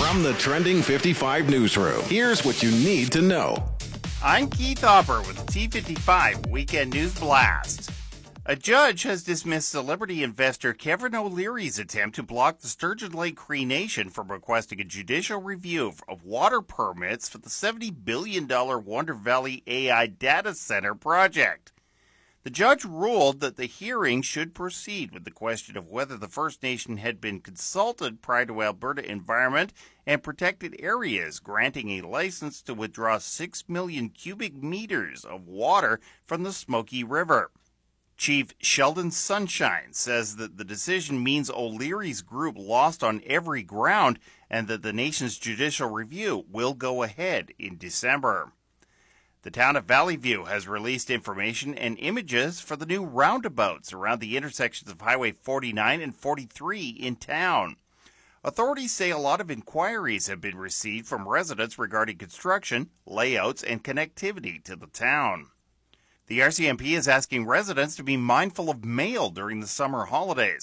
From the Trending 55 newsroom, here's what you need to know. I'm Keith Hopper with T55 Weekend News Blast. A judge has dismissed celebrity investor Kevin O'Leary's attempt to block the Sturgeon Lake Cree Nation from requesting a judicial review of water permits for the $70 billion Wonder Valley AI data center project. The judge ruled that the hearing should proceed with the question of whether the First Nation had been consulted prior to Alberta Environment and Protected Areas granting a license to withdraw 6 million cubic meters of water from the Smoky River. Chief Sheldon Sunshine says that the decision means O'Leary's group lost on every ground and that the nation's judicial review will go ahead in December. The town of Valley View has released information and images for the new roundabouts around the intersections of Highway 49 and 43 in town. Authorities say a lot of inquiries have been received from residents regarding construction, layouts, and connectivity to the town. The RCMP is asking residents to be mindful of mail during the summer holidays.